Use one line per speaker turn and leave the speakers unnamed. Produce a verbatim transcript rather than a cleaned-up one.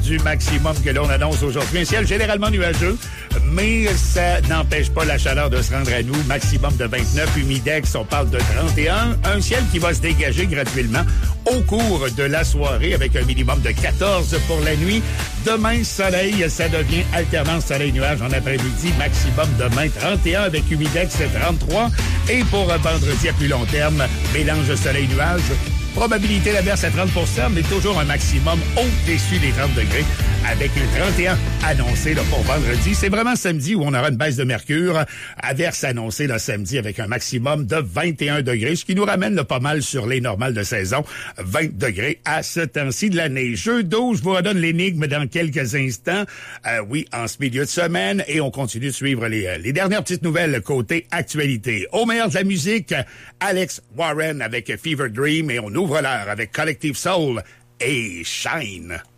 du maximum que l'on annonce aujourd'hui. Un ciel généralement nuageux, mais ça n'empêche pas la chaleur de se rendre à nous. Maximum de vingt-neuf, humidex, on parle de trente et un. Un ciel qui va se dégager graduellement au cours de la soirée avec un minimum de quatorze pour la nuit. Demain, soleil, ça devient alternance soleil-nuage en après-midi. Maximum demain, trente et un avec humidex, trente-trois. Et pour vendredi à plus long terme, mélange soleil-nuage. Probabilité d'averse à trente pour cent, mais toujours un maximum au-dessus des trente degrés avec le trente et un annoncé là, pour vendredi. C'est vraiment samedi où on aura une baisse de mercure. Averse annoncée le samedi avec un maximum de vingt et un degrés, ce qui nous ramène là, pas mal sur les normales de saison. vingt degrés à ce temps-ci de l'année. Jeu d'eau, je vous redonne l'énigme dans quelques instants. Euh, oui, en ce milieu de semaine. Et on continue de suivre les, les dernières petites nouvelles côté actualité. Au meilleur de la musique, Alex Warren avec Fever Dream et on ouvre l'heure avec Collective Soul et Shine.